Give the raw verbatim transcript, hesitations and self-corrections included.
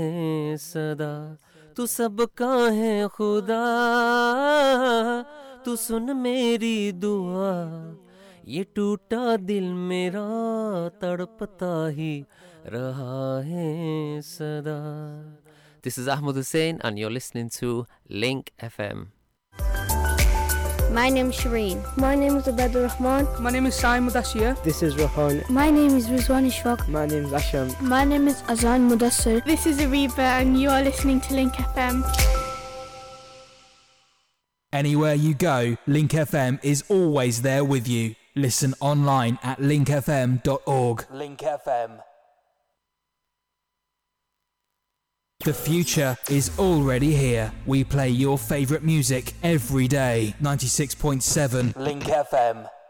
सदा तू सबका है खुदा तू सुन मेरी दुआ ये टूटा दिल मेरा तड़पता ही रहा है सदा. This is Ahmed Hussain and you're listening to Link F M. My name is Shireen. My name is Abdul Rahman. My name is Saim Mudassir. This is Rohan. My name is Rizwan Ishfaq. My name is Asham. My name is Azan Mudassir. This is Ariba and you are listening to Link F M. Anywhere you go, Link F M is always there with you. Listen online at link f m dot org. Link F M. The future is already here. We play your favourite music every day. ninety-six point seven Link F M.